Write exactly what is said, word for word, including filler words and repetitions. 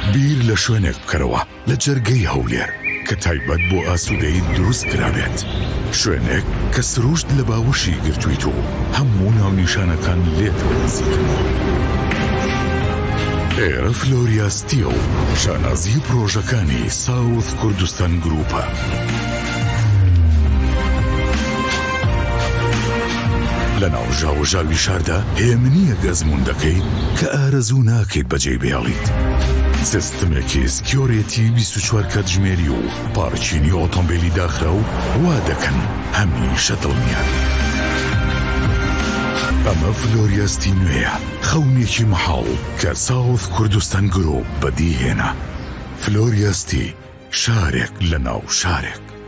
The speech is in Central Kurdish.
بیر لە شوێنێک بکەرەوە لە جەرگەی هەولێر کە تایبەت بۆ ئاسوودەیی دروست کرابێت، شوێنێک کە سروشت لە باوەشی گرتوویت و هەموو ناونیشانەکان لێت نزیکن. ئێرە فلۆریاستیە و شانازی پرۆژەکانی ساوث کوردستان گروپە. لە ناو ژاوەژاوی شاردا هێمنیە گەزموندەکەی کە ئارەزوو ناکەیت بەجێی بێڵیت. سیستمێکی سکیۆرێتی بیست و چوار کاتژمێری و پارچینی ئۆتۆمبیلی داخرا و وا دەکەن هەمیشە دڵنیان. ئەمە فلۆریاستی نوێیە، خەونێکی مەحاڵ کە ساوث کوردستان گرۆپ بەدیهێنا. فلۆریاستی، شارێک لە ناو شارێک.